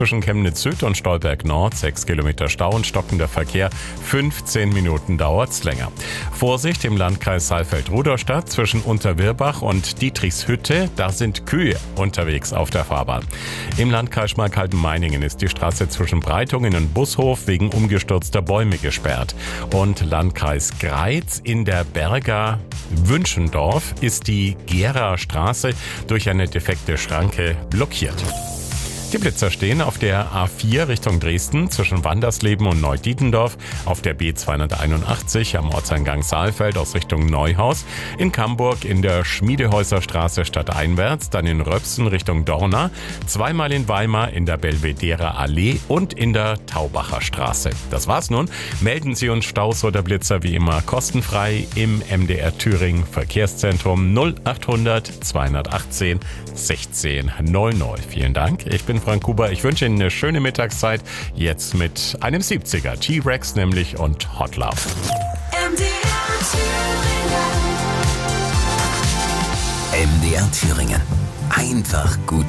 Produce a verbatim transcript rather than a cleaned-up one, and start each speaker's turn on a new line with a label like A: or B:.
A: Zwischen Chemnitz Süd und Stolberg Nord sechs Kilometer Stau und stockender Verkehr. fünfzehn Minuten dauert's länger. Vorsicht im Landkreis Saalfeld-Rudolstadt zwischen Unterwirbach und Dietrichshütte. Da sind Kühe unterwegs auf der Fahrbahn. Im Landkreis Schmalkalden-Meiningen ist die Straße zwischen Breitungen und Bushof wegen umgestürzter Bäume gesperrt. Und Landkreis Greiz in der Berger Wünschendorf ist die Gera Straße durch eine defekte Schranke blockiert. Die Blitzer stehen auf der A vier Richtung Dresden zwischen Wandersleben und Neudietendorf, auf der B zweihunderteinundachtzig am Ortseingang Saalfeld aus Richtung Neuhaus, in Camburg in der Schmiedehäuserstraße stadteinwärts, dann in Röpsen Richtung Dorna, zweimal in Weimar in der Belvedere Allee und in der Taubacher Straße. Das war's nun. Melden Sie uns Staus oder Blitzer wie immer kostenfrei im M D R Thüringen Verkehrszentrum null achthundert zweihundertachtzehn sechzehn null null. Vielen Dank. Ich bin Frank Huber. Ich wünsche Ihnen eine schöne Mittagszeit. Jetzt mit einem siebziger. T-Rex nämlich und Hot Love.
B: M D R Thüringen.
C: M D R Thüringen. Einfach gut